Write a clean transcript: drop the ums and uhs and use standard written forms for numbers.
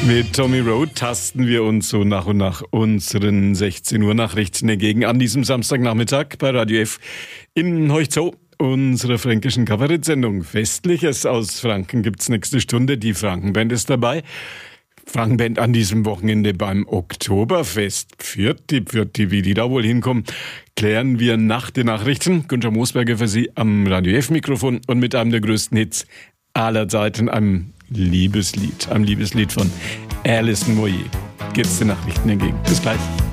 Mit Tommy Road tasten wir uns so nach und nach unseren 16 Uhr Nachrichten entgegen an diesem Samstagnachmittag bei Radio F in Heuchzow, unserer fränkischen Kabarettsendung. Festliches aus Franken gibt's nächste Stunde. Die Frankenband ist dabei. Frankenband an diesem Wochenende beim Oktoberfest. Pfirti, wie die da wohl hinkommen, klären wir nach den Nachrichten. Günther Moosberger für Sie am Radio F-Mikrofon und mit einem der größten Hits aller Zeiten, einem Liebeslied von Alison Moyet. Geht's den Nachrichten entgegen. Bis gleich.